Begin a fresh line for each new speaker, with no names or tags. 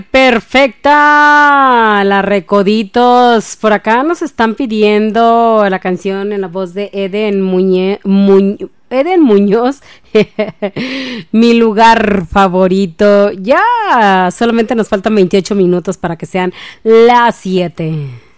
Perfecta, la Recoditos. Por acá nos están pidiendo la canción en la voz de Eden Muñoz. Mi lugar favorito. Ya solamente nos faltan 28 minutos para que sean las 7.